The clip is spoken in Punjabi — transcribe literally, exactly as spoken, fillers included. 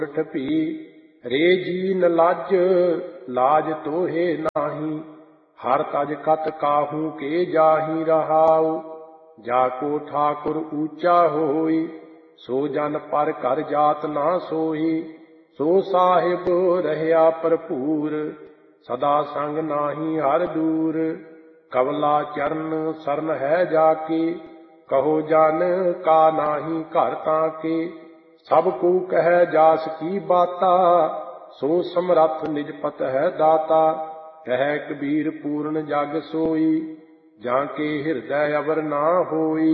ਠਪੀ ਰੇ ਜੀ ਨ ਲਾਜ ਲਾਜ ਤੋਹੇ ਨਾਹੀ ਹਰ ਤਜ ਕਤ ਕਾਹੂ ਕੇ ਜਾਹੀ ਰਹਾਉ ਜਾ ਕੋ ਠਾਕੁਰ ਊਚਾ ਹੋਈ ਸੋ ਜਨ ਪਰ ਕਰ ਜਾਤ ਨਾ ਸੋਈ ਸੋ ਸਾਹਿਬ ਰਹਿਆ ਭਰਪੂਰ ਸਦਾ ਸੰਗ ਨਾਹੀ ਹਰ ਦੂਰ ਕਵਲਾ ਚਰਨ ਸਰਨ ਹੈ ਜਾ ਕੇ ਕਹੋ ਜਨ ਕਾ ਨਾਹੀ ਘਰ ਤਾਂ ਕੇ ਸਭ ਕੋ ਕਹਿ ਜਾਸ ਕੀ ਬਾਤਾ ਸੋ ਸਮਰੱਥ ਨਿਜ ਪਤ ਹੈ ਦਾਤਾ ਕਹਿ ਕਬੀਰ ਪੂਰਨ ਜਗ ਸੋਈ ਜਾਂ ਕੇ ਹਿਰਦੈ ਅਵਰ ਨਾ ਹੋਈ।